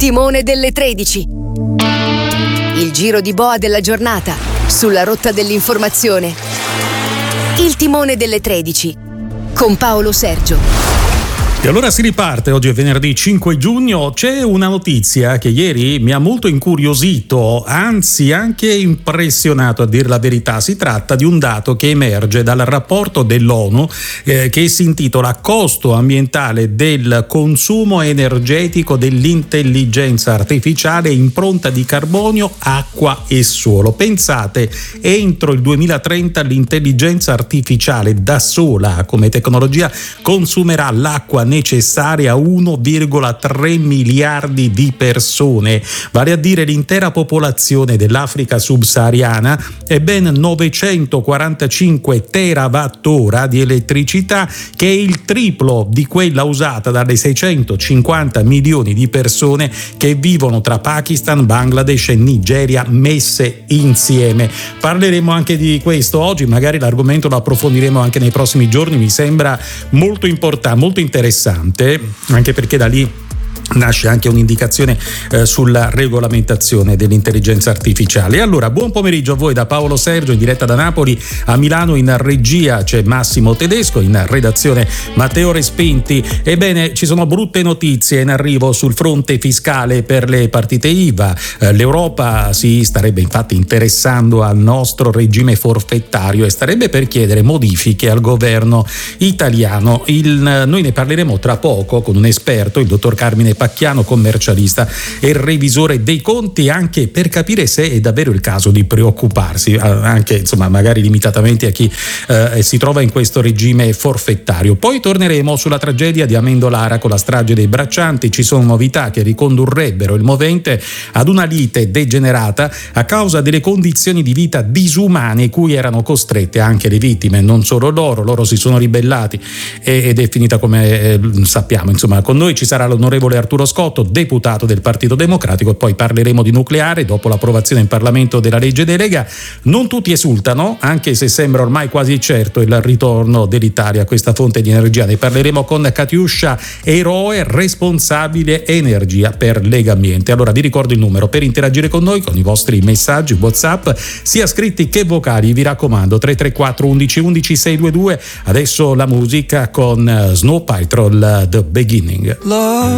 timone delle 13. Il giro di boa della giornata sulla rotta dell'informazione. Il timone delle 13 con Paolo Sergio. E allora si riparte, oggi è venerdì 5 giugno, c'è una notizia che ieri mi ha molto incuriosito, anzi anche impressionato a dir la verità. Si tratta di un dato che emerge dal rapporto dell'ONU che si intitola Costo ambientale del consumo energetico dell'intelligenza artificiale, impronta di carbonio, acqua e suolo. Pensate, entro il 2030 l'intelligenza artificiale da sola come tecnologia consumerà l'acqua necessaria a 1,3 miliardi di persone, vale a dire l'intera popolazione dell'Africa subsahariana, e ben 945 terawattora di elettricità, che è il triplo di quella usata dalle 650 milioni di persone che vivono tra Pakistan, Bangladesh e Nigeria messe insieme. Parleremo anche di questo oggi, magari l'argomento lo approfondiremo anche nei prossimi giorni, mi sembra molto importante, molto interessante, anche perché da lì nasce anche un'indicazione sulla regolamentazione dell'intelligenza artificiale. E allora, buon pomeriggio a voi da Paolo Sergio, in diretta da Napoli. A Milano in regia c'è Massimo Tedesco, in redazione Matteo Respinti. Ebbene, ci sono brutte notizie in arrivo sul fronte fiscale per le partite IVA. L'Europa si starebbe infatti interessando al nostro regime forfettario e starebbe per chiedere modifiche al governo italiano. Noi ne parleremo tra poco con un esperto, il dottor Carmine Pacchiano, commercialista e revisore dei conti, anche per capire se è davvero il caso di preoccuparsi, anche insomma magari limitatamente a chi si trova in questo regime forfettario. Poi torneremo sulla tragedia di Amendolara con la strage dei braccianti. Ci sono novità che ricondurrebbero il movente ad una lite degenerata a causa delle condizioni di vita disumane cui erano costrette anche le vittime, non solo loro si sono ribellati ed è finita come sappiamo. Insomma, con noi ci sarà l'onorevole Arturo Scotto, deputato del Partito Democratico, e poi parleremo di nucleare dopo l'approvazione in Parlamento della legge delega. Non tutti esultano, anche se sembra ormai quasi certo il ritorno dell'Italia a questa fonte di energia. Ne parleremo con Katiuscia Eroe, responsabile energia per Legambiente. Allora vi ricordo il numero per interagire con noi, con i vostri messaggi WhatsApp, sia scritti che vocali, vi raccomando, 334 11 11 622. Adesso la musica con Snow Patrol, The Beginning.